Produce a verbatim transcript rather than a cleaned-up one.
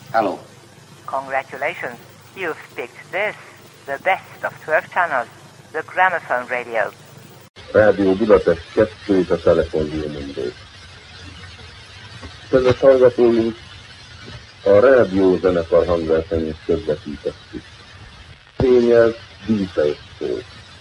Hello. Congratulations. You've picked this, the best of twelve channels, the Gramophone Radio. Rádió Budapest kettő és a telefonhírmondó. Kedves hallgatóink, a rádió zenekar hangversenyét közvetítettük. Tényel díjfejszó.